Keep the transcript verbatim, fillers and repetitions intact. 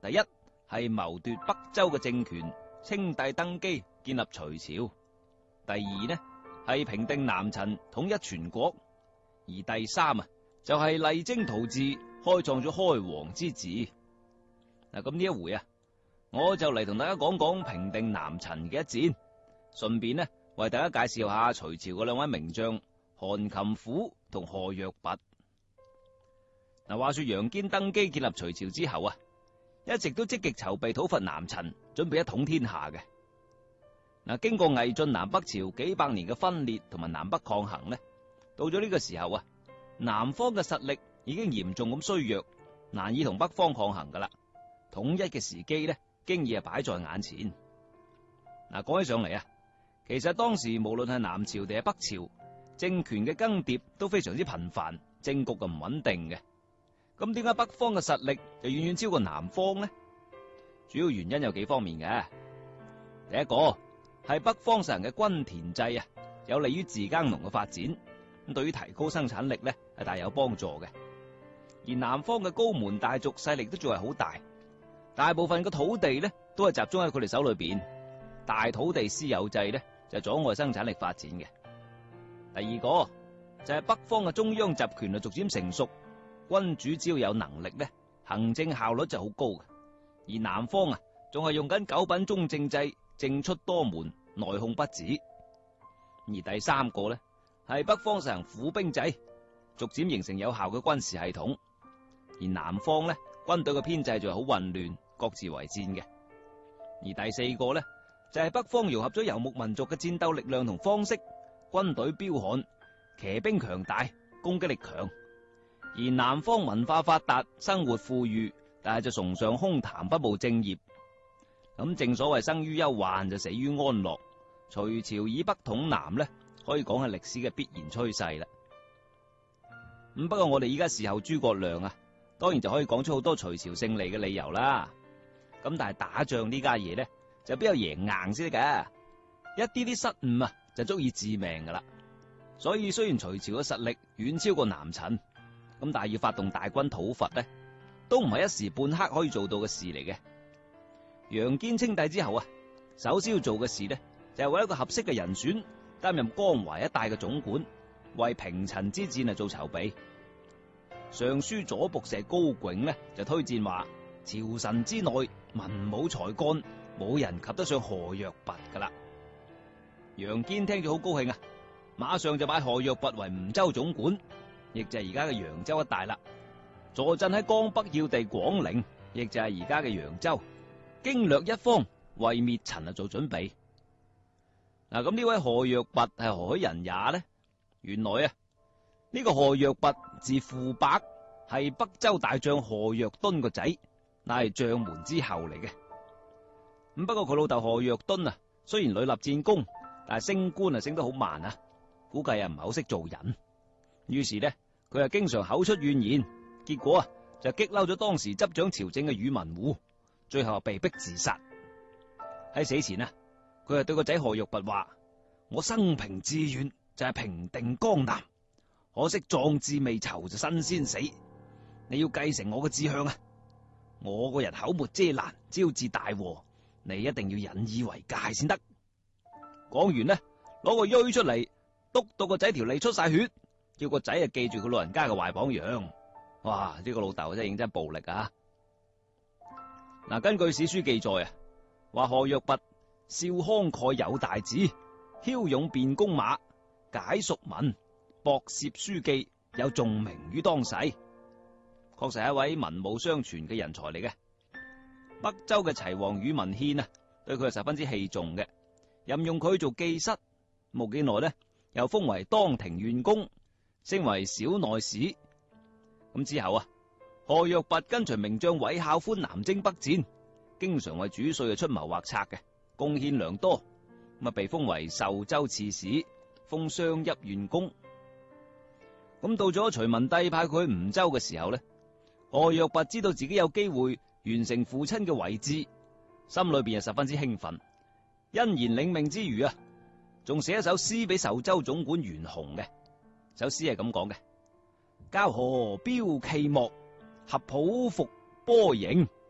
第一係謀奪北周嘅政權，稱帝登基，建立隋朝；第二呢係平定南陳，統一全國；而第三啊就係勵精圖治，開創咗開皇之治。嗱，咁呢一回啊，我就嚟同大家講講平定南陳嘅一戰，順便呢為大家介紹下隋朝嘅兩位名將韓擒虎同賀若弼。嗱，話說楊堅登基建立隋朝之後啊，一直都積極籌備討伐南陳，準備一統天下嘅。嗱，經過魏晉南北朝幾百年嘅分裂同埋南北抗衡呢，到咗呢個時候啊，南方嘅實力已經嚴重咁衰弱，難以同北方抗衡噶啦。統一嘅時機呢，經已係擺在眼前。嗱，講起上嚟啊，其實當時無論係南朝定係北朝，政權嘅更迭都非常之頻繁，政局就唔穩定嘅。咁點解北方嘅實力就遠遠超過南方呢？主要原因有幾方面嘅。第一個係北方實行嘅均田制啊，有利於自耕農嘅發展，咁對於提高生產力呢係大有幫助嘅。而南方嘅高門大族勢力都仲係好大，大部分嘅土地呢都係集中喺佢哋手裏邊，大土地私有制呢就阻礙生產力發展嘅。第二個就係北方嘅中央集權啊逐漸成熟，君主只要有能力呢，行政效率就好高嘅。而南方啊仲係用緊九品中正制，政出多門，內控不止。而第三個呢係北方實行府兵制，逐漸形成有效嘅軍事系統。而南方呢軍隊嘅編制就係好混亂，各自為戰嘅。而第四個呢就係北方融合咗游牧民族嘅戰鬥力量同方式，軍隊彪悍，騎兵強大，攻擊力強。而南方文化發達，生活富裕，但係就崇尚空談，不務正業。咁正所謂生於憂患就死於安樂，隋朝以北統南呢，可以講係歷史嘅必然趨勢啦。咁不過我哋依家事後諸葛亮啊，當然就可以講出好多隋朝勝利嘅理由啦。咁但係打仗呢家嘢呢，就邊有贏硬先得㗎？一啲啲失誤啊，就足以致命噶啦。所以雖然隋朝嘅實力遠超過南陳，咁但係要發動大軍討伐呢，都唔係一時半刻可以做到嘅事嚟嘅。楊堅稱帝之後啊，首先要做嘅事呢，就係為一個合適嘅人選擔任江淮一帶嘅總管，為平陳之戰啊做籌備。尚書左僕射高迥呢，就推薦話，朝臣之內文武才幹，冇人及得上賀若弼噶啦。楊堅聽咗好高興啊，馬上就拜賀若弼為吳州總管，亦就係而家嘅揚州一帶啦。坐鎮喺江北要地廣陵，亦就係而家嘅揚州，經略一方，為滅陳啊做準備。嗱，咁呢位賀若弼係何許人也呢？原來啊，呢、這個賀若弼字傅伯，係北周大將賀若敦個仔，乃係將門之後嚟嘅。咁不過佢老豆賀若敦啊，雖然屢立戰功，但係升官啊升得好慢啊，估計啊唔係好識做人。於是呢，佢啊經常口出怨言，結果啊就激嬲咗當時執掌朝政嘅宇文護，最後被逼自殺。喺死前啊，佢係對個仔賀若弼話：我生平志願就係平定江南，可惜壯志未酬就身先死。你要繼承我嘅志向啊！我個人口沒遮攔，招致大禍，你一定要引以為戒先得。講完呢，攞個錐出嚟，督到個仔條脷出晒血，叫個仔啊記住佢老人家嘅壞榜樣。哇！呢、這個老豆真係認真暴力啊！嗱，根據史書記載啊，話賀若弼少慷慨有大志，驍勇辯弓馬，解淑文，博涉書記，有重名於當世。確實係一位文武雙全嘅人才嚟嘅。北周嘅齊王宇文憲啊，對佢係十分之器重嘅，任用佢做記室，冇幾耐呢，又封為當庭縣公，升為小內史。咁之後啊，賀若弼跟隨名將韋孝寬南征北戰，經常為主帥出謀劃策嘅，貢獻良多。咁啊，被封為壽州刺史，封商邑縣公。咁到咗隋文帝派佢去吳州嘅時候呢，賀若弼知道自己有機會完成父親嘅遺志，心裏邊係十分之興奮，欣然領命之餘啊，仲寫一首詩俾壽州總管袁洪嘅。首詩係咁講嘅：交河標旗幕，合抱伏波形，